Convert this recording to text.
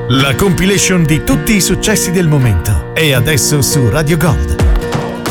La compilation di tutti i successi del momento è adesso su Radio Gold.